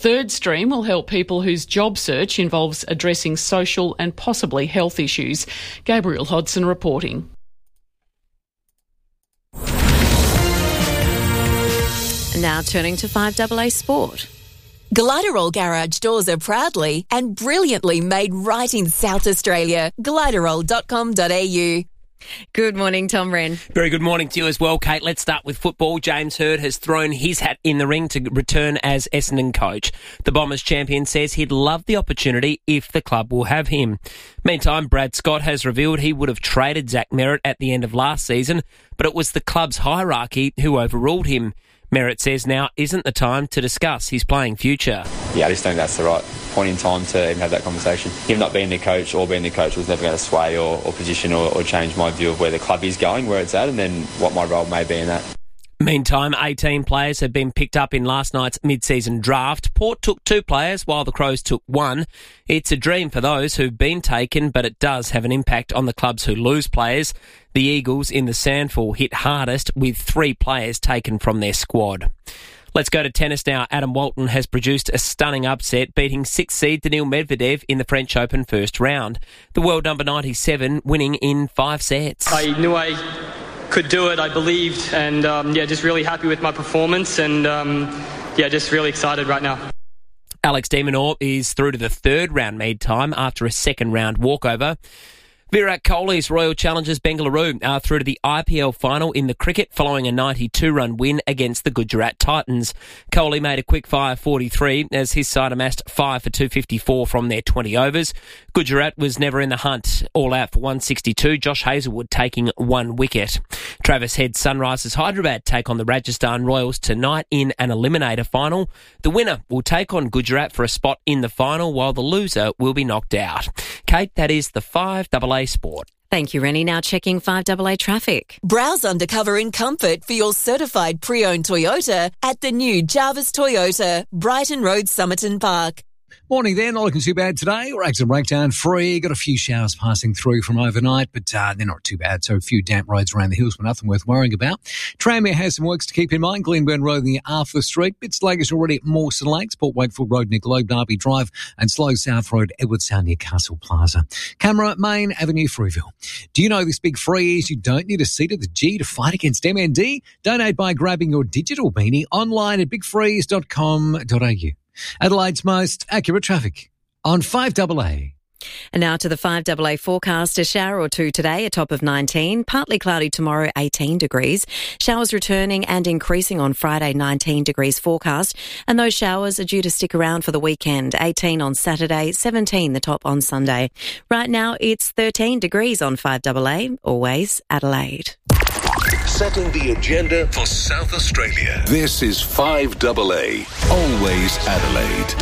Third Stream will help people whose job search involves addressing social and possibly health issues. Gabriel Hodson reporting. Now turning to 5AA Sport. Gliderol garage doors are proudly and brilliantly made right in South Australia. Gliderol.com.au. Good morning, Tom Wren. Very good morning to you as well, Kate. Let's start with football. James Hird has thrown his hat in the ring to return as Essendon coach. The Bombers champion says he'd love the opportunity if the club will have him. Meantime, Brad Scott has revealed he would have traded Zach Merrett at the end of last season, but it was the club's hierarchy who overruled him. Merrett says now isn't the time to discuss his playing future. Yeah, I just think that's the right point in time to even have that conversation. Him not being the coach or being the coach was never going to sway or position or change my view of where the club is going, where it's at, and then what my role may be in that. Meantime, 18 players have been picked up in last night's mid-season draft. Port took 2 players while the Crows took 1. It's a dream for those who've been taken, but it does have an impact on the clubs who lose players. The Eagles in the Sandful hit hardest with 3 players taken from their squad. Let's go to tennis now. Adam Walton has produced a stunning upset, beating 6th seed Daniil Medvedev in the French Open first round. The world number 97 winning in 5 sets. I knew I could do it, I believed, and just really happy with my performance and just really excited right now. Alex de Minaur is through to the 3rd round mead time after a second round walkover. Virat Kohli's Royal Challengers Bengaluru are through to the IPL final in the cricket following a 92-run win against the Gujarat Titans. Kohli made a quick-fire 43 as his side amassed 5 for 254 from their 20 overs. Gujarat was never in the hunt, all out for 162, Josh Hazlewood taking 1 wicket. Travis Head's Sunrisers Hyderabad take on the Rajasthan Royals tonight in an eliminator final. The winner will take on Gujarat for a spot in the final, while the loser will be knocked out. Kate, that is the 5AA Sport. Thank you, Rennie. Now checking 5AA traffic. Browse undercover in comfort for your certified pre-owned Toyota at the new Jarvis Toyota, Brighton Road, Somerton Park. Morning there, not looking too bad today. Rags and breakdown free. Got a few showers passing through from overnight, but they're not too bad. So a few damp roads around the hills, but nothing worth worrying about. Tranmere has some works to keep in mind. Glenburn Road near Arthur Street. Bit sluggish already at Mawson Lakes. Port Wakefield Road near Globe Derby Drive. And Slow South Road, Edwardstown near Castle Plaza. Camera, Main Avenue, Freeville. Do you know this big free is you don't need a seat at the G to fight against MND? Donate by grabbing your digital beanie online at bigfreeze.com.au. Adelaide's most accurate traffic on 5AA. And now to the 5AA forecast. A shower or two today, a top of 19. Partly cloudy tomorrow, 18 degrees. Showers returning and increasing on Friday, 19 degrees forecast. And those showers are due to stick around for the weekend. 18 on Saturday, 17 the top on Sunday. Right now, it's 13 degrees on 5AA. Always Adelaide. Setting the agenda for South Australia. This is 5AA. Always Adelaide.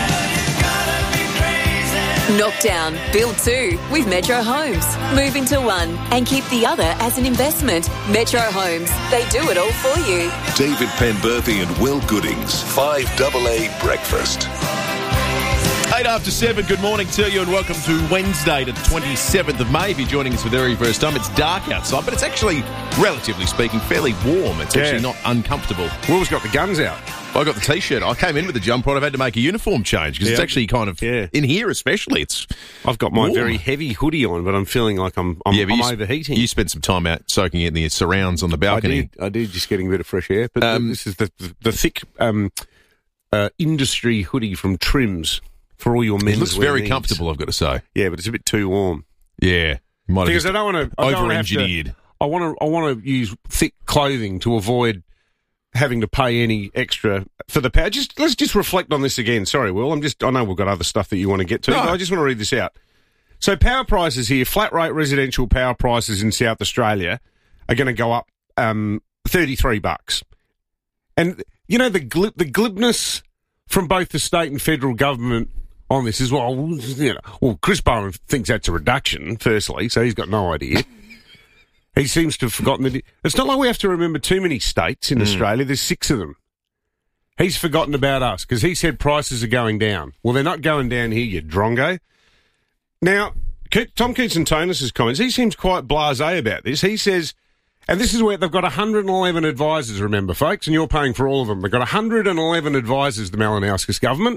Knock down, build 2 with Metro Homes. Move into 1 and keep the other as an investment. Metro Homes, they do it all for you. David Penberthy and Will Goodings. 5AA Breakfast. 8 after 7, good morning to you and welcome to Wednesday, the 27th of May. If you're joining us for the very first time, it's dark outside, but it's actually, relatively speaking, fairly warm. It's actually not uncomfortable. Will's got the guns out. I got the T-shirt. I came in with the jumper on. I've had to make a uniform change because it's actually kind of, in here especially, it's I've got my warm. very heavy hoodie on, but I'm feeling like I'm overheating. You spent some time out soaking in the surrounds on the balcony. I did, just getting a bit of fresh air. But this is the thick industry hoodie from Trims. For all your men's It looks very needs. comfortable, I've got to say. Yeah, but it's a bit too warm. Yeah. Because I don't want to over-engineered. I want to use thick clothing to avoid having to pay any extra for the power. Let's just reflect on this again. Sorry, Will. I know we've got other stuff that you want to get to, but I just want to read this out. So power prices here, flat rate residential power prices in South Australia are going to go up $33. And you know the glibness from both the state and federal government on this as well. Well, Chris Bowen thinks that's a reduction, firstly, so he's got no idea. He seems to have forgotten that it's not like we have to remember too many states in Australia. There's 6 of them. He's forgotten about us because he said prices are going down. Well, they're not going down here, you drongo. Now, Tom Keatson-Tonus' comments, he seems quite blasé about this. He says And this is where they've got 111 advisors, remember, folks, and you're paying for all of them. They've got 111 advisors, the Malinowskis government.